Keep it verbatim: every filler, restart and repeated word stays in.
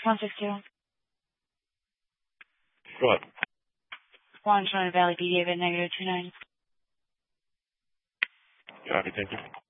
one six two. Go ahead. One Toronto Valley B, David, negative two nine. Copy, thank you.